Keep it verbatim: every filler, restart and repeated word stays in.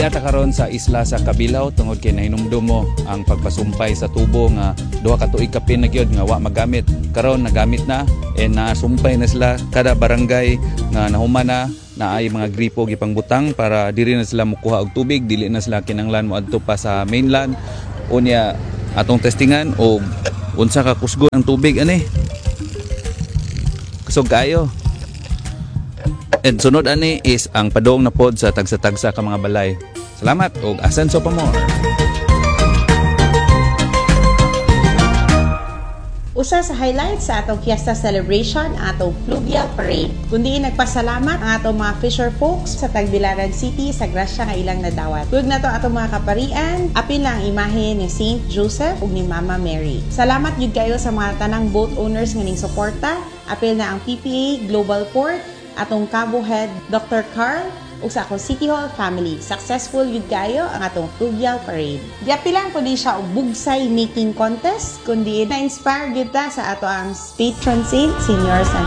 Dili ata karon sa isla sa Kabilaw tungod kay nahinumdum mo ang pagpasumpay sa tubo nga duha ka tuig kapin na gyud nga wa magamit. Karon nagamit na and nasumpay na sila kada barangay nga nahuman na na ay mga gripo gipangbutang para diri na sila mukuha og tubig, dili na sila kinanglan mo adto pa sa mainland. Unya atong testingan o unsa ka kusgon ang tubig ani. Kusog kayo. And sunod ani is ang padong na pod sa tagsa-tagsa ka mga balay. Salamat ug asenso pa mo. Usa sa highlights sa atong fiesta celebration ang atong Fluvial Parade. Kundi nagpasalamat ang atong mga fisher folks sa Tagbilaran City sa grasya nga ilang nadawat. Tug na to atong mga kaparian, apil lang imahe ni Saint Joseph ug ni Mama Mary. Salamat gyud kayo sa mga tanang boat owners nga ning suporta. Apil na ang P P A Global Port, atong Cabo Head Doctor Carl ug sa akong City Hall family. Successful yun kayo ang atong Fluvial Parade. Diapi lang kundi siya og bugsay making contest, kundi na-inspire gyud ta sa ato ang patron saint, Senior San